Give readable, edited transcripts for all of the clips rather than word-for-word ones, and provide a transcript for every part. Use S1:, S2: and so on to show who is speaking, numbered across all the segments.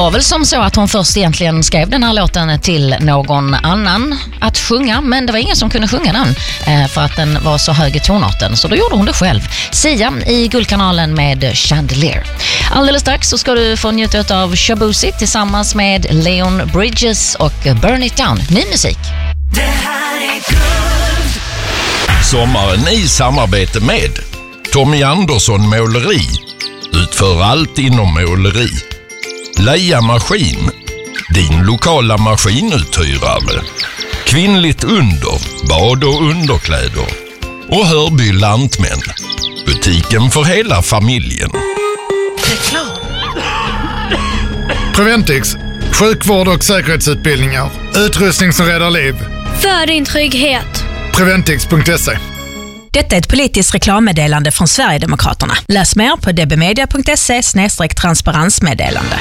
S1: var väl som så att hon först egentligen skrev den här låten till någon annan att sjunga, men det var ingen som kunde sjunga den för att den var så hög i tonarten, så då gjorde hon det själv. Sia i Guldkanalen med Chandelier. Alldeles strax så ska du få njuta av Shabuzi tillsammans med Leon Bridges och Burn It Down. Ny musik.
S2: Det här är Guld.
S3: Sommaren i samarbete med Tommy Andersson Måleri. Utför allt inom måleri. Leia Maskin, din lokala maskinuthyrare. Kvinnligt under, bad och underkläder. Och Hörby Lantmän, butiken för hela familjen.
S2: Reklam.
S4: Preventix, sjukvård och säkerhetsutbildningar. Utrustning som räddar liv.
S5: För din trygghet.
S4: Preventix.se.
S6: Detta är ett politiskt reklammeddelande från Sverigedemokraterna. Läs mer på dbmedia.se/transparensmeddelande.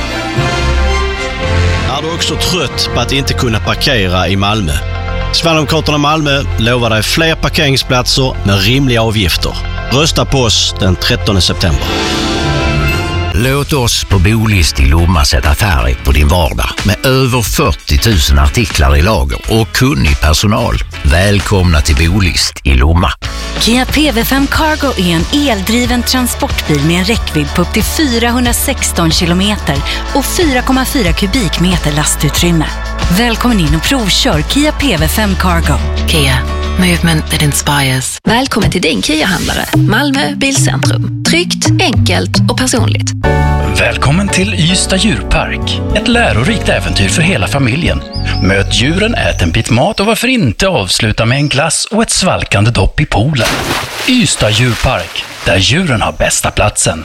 S7: Är du också trött på att inte kunna parkera i Malmö? Sverigedemokraterna Malmö lovar dig fler parkeringsplatser med rimliga avgifter. Rösta på oss den 13 september.
S8: Låt oss på Bolist i Lomma sätta färg på din vardag med över 40 000 artiklar i lager och kunnig personal. Välkomna till Bolist i Lomma.
S9: Kia PV5 Cargo är en eldriven transportbil med en räckvidd på upp till 416 kilometer och 4,4 kubikmeter lastutrymme. Välkommen in och provkör Kia PV5 Cargo.
S10: Kia, movement that inspires. Välkommen till din Kia-handlare, Malmö Bilcentrum. Tryggt, enkelt och personligt.
S11: Välkommen till Ystad djurpark. Ett lärorikt äventyr för hela familjen. Möt djuren, ät en bit mat och varför inte avsluta med en glass och ett svalkande dopp i poolen. Ystad djurpark, där djuren har bästa platsen.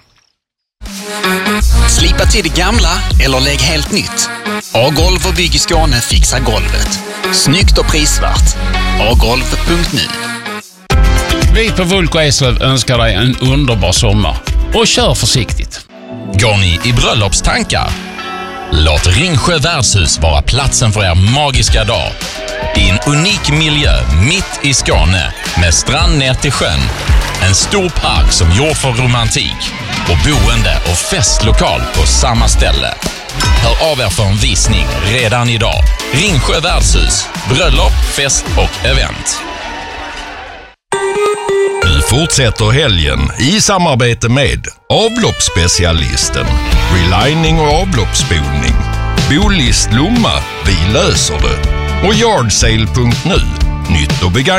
S12: Slipa till det gamla eller lägg helt nytt. A-golv och bygg i Skåne fixar golvet. Snyggt och prisvärt. agolv.nu.
S13: Vi på Vulko Eslöv önskar dig en underbar sommar. Och kör försiktigt.
S3: Går ni i bröllopstankar? Låt Ringsjö värdshus vara platsen för er magiska dag. I en unik miljö mitt i Skåne med strand ner till sjön. En stor park som gjord för romantik och boende och festlokal på samma ställe. Hör av er för en visning redan idag. Ringsjö värdshus, bröllop, fest och event. Nu fortsätter helgen i samarbete med avloppsspecialisten, relining och avloppsspolning, Bolist Lomma, vi löser det, och yardsale.nu, nytt och begagnat.